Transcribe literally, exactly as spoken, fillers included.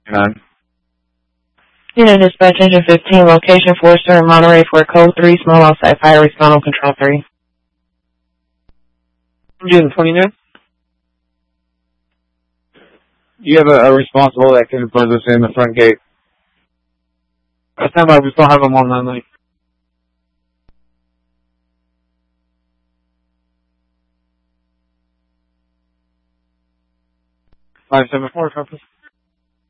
None. Unit Dispatch Engine fifteen, location four star in Monterey for code three, small outside fire, respond on control three. Engine twenty-nine. You have a, a responsible that can put us in the front gate. Last time I we still have them on that night. five seven four, compass.